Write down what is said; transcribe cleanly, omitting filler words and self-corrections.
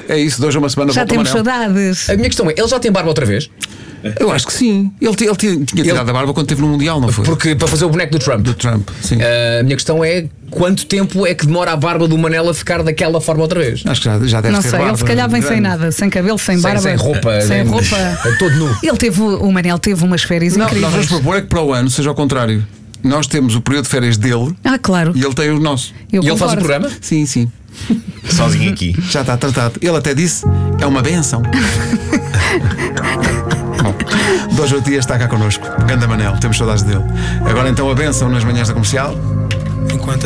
É isso, de hoje a uma semana Já volta o temos Manel. saudades. A minha questão é: ele já tem barba outra vez? Eu acho que sim. Ele tinha tirado a barba quando esteve no Mundial, não foi? Porque para fazer o boneco do Trump. Do Trump, sim. A minha questão é: quanto tempo é que demora a barba do Manel a ficar daquela forma outra vez? Acho que já deve Não ter sei, barba. ele se calhar vem sem grande. nada, sem cabelo, sem barba. Sem roupa. Sem roupa. Todo nu. O Manel teve umas férias Não, nós vamos incríveis. propor é que para o ano seja ao contrário. Nós temos o período de férias dele Ah, claro. e ele tem o nosso. Eu E ele faz o concordo. programa? Sim, sim. Sozinho aqui. Já está tratado. Ele até disse: é uma benção. Bom, de hoje ao dia está cá connosco. Ganda Manel, temos saudades dele. Agora então a benção nas manhãs da comercial.